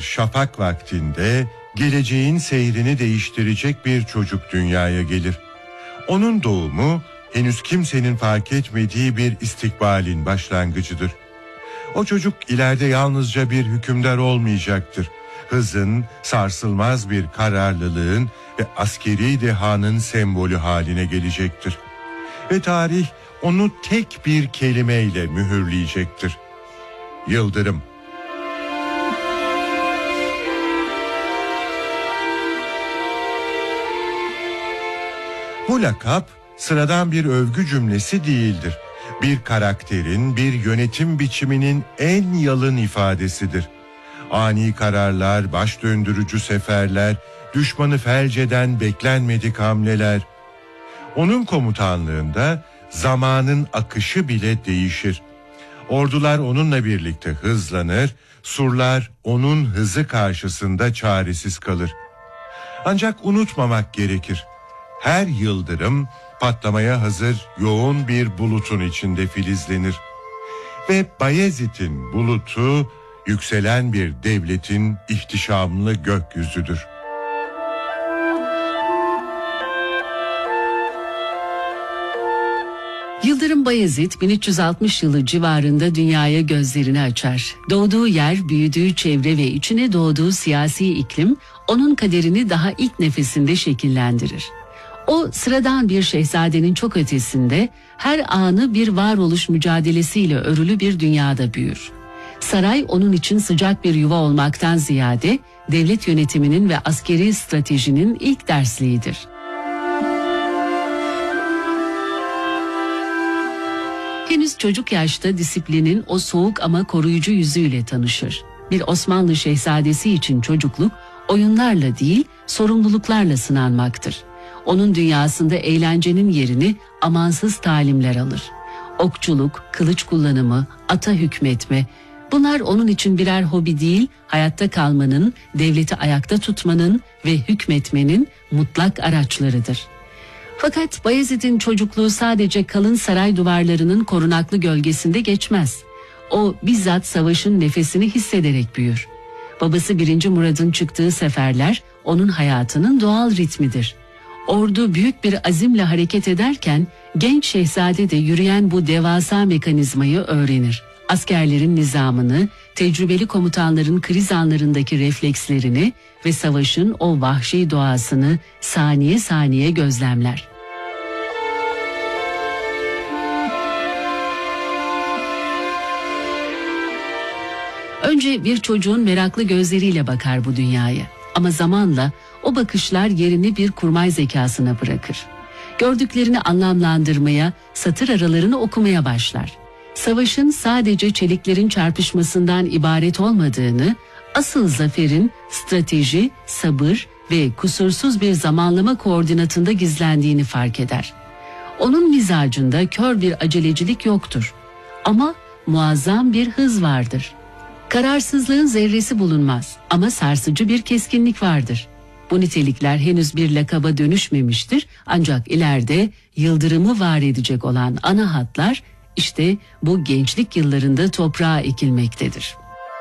şafak vaktinde geleceğin seyrini değiştirecek bir çocuk dünyaya gelir. Onun doğumu henüz kimsenin fark etmediği bir istikbalin başlangıcıdır. O çocuk ileride yalnızca bir hükümdar olmayacaktır. Hızın, sarsılmaz bir kararlılığın ve askeri dehanın sembolü haline gelecektir. Ve tarih onu tek bir kelimeyle mühürleyecektir: Yıldırım. Bu lakap sıradan bir övgü cümlesi değildir. Bir karakterin, bir yönetim biçiminin en yalın ifadesidir. Ani kararlar, baş döndürücü seferler, düşmanı felç eden beklenmedik hamleler. Onun komutanlığında zamanın akışı bile değişir. Ordular onunla birlikte hızlanır, surlar onun hızı karşısında çaresiz kalır. Ancak unutmamak gerekir: her yıldırım patlamaya hazır yoğun bir bulutun içinde filizlenir. Ve Bayezid'in bulutu yükselen bir devletin ihtişamlı gökyüzüdür. Yıldırım Bayezid 1360 yılı civarında dünyaya gözlerini açar. Doğduğu yer, büyüdüğü çevre ve içine doğduğu siyasi iklim onun kaderini daha ilk nefesinde şekillendirir. O sıradan bir şehzadenin çok ötesinde, her anı bir varoluş mücadelesiyle örülü bir dünyada büyür. Saray onun için sıcak bir yuva olmaktan ziyade devlet yönetiminin ve askeri stratejinin ilk dersliğidir. Henüz çocuk yaşta disiplinin o soğuk ama koruyucu yüzüyle tanışır. Bir Osmanlı şehzadesi için çocukluk oyunlarla değil, sorumluluklarla sınanmaktır. Onun dünyasında eğlencenin yerini amansız talimler alır. Okçuluk, kılıç kullanımı, ata hükmetme, bunlar onun için birer hobi değil, hayatta kalmanın, devleti ayakta tutmanın ve hükmetmenin mutlak araçlarıdır. Fakat Bayezid'in çocukluğu sadece kalın saray duvarlarının korunaklı gölgesinde geçmez. O bizzat savaşın nefesini hissederek büyür. Babası 1. Murad'ın çıktığı seferler onun hayatının doğal ritmidir. Ordu büyük bir azimle hareket ederken genç şehzade de yürüyen bu devasa mekanizmayı öğrenir. Askerlerin nizamını, tecrübeli komutanların kriz anlarındaki reflekslerini ve savaşın o vahşi doğasını saniye saniye gözlemler. Önce bir çocuğun meraklı gözleriyle bakar bu dünyaya. Ama zamanla o bakışlar yerini bir kurmay zekasına bırakır. Gördüklerini anlamlandırmaya, satır aralarını okumaya başlar. Savaşın sadece çeliklerin çarpışmasından ibaret olmadığını, asıl zaferin strateji, sabır ve kusursuz bir zamanlama koordinatında gizlendiğini fark eder. Onun mizacında kör bir acelecilik yoktur. Ama muazzam bir hız vardır. Kararsızlığın zerresi bulunmaz ama sarsıcı bir keskinlik vardır. Bu nitelikler henüz bir lakaba dönüşmemiştir, ancak ileride yıldırımı var edecek olan ana hatlar işte bu gençlik yıllarında toprağa ekilmektedir.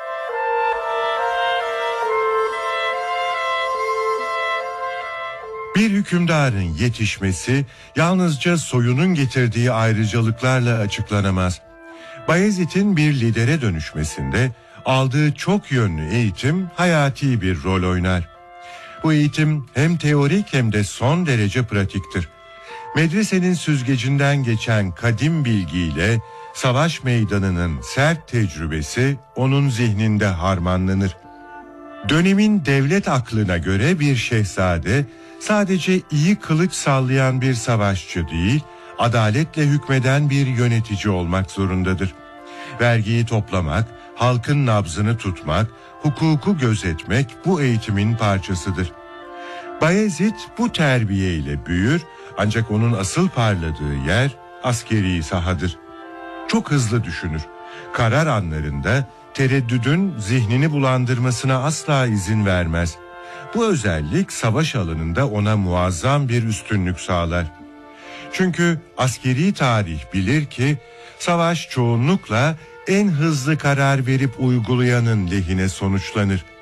Bir hükümdarın yetişmesi yalnızca soyunun getirdiği ayrıcalıklarla açıklanamaz. Bayezid'in bir lidere dönüşmesinde aldığı çok yönlü eğitim hayati bir rol oynar. Bu eğitim hem teorik hem de son derece pratiktir. Medresenin süzgecinden geçen kadim bilgiyle savaş meydanının sert tecrübesi onun zihninde harmanlanır. Dönemin devlet aklına göre bir şehzade sadece iyi kılıç sallayan bir savaşçı değil, adaletle hükmeden bir yönetici olmak zorundadır. Vergiyi toplamak, halkın nabzını tutmak, hukuku gözetmek bu eğitimin parçasıdır. Bayezid bu terbiyeyle büyür, ancak onun asıl parladığı yer askeri sahadır. Çok hızlı düşünür. Karar anlarında tereddüdün zihnini bulandırmasına asla izin vermez. Bu özellik savaş alanında ona muazzam bir üstünlük sağlar. Çünkü askeri tarih bilir ki savaş çoğunlukla en hızlı karar verip uygulayanın lehine sonuçlanır.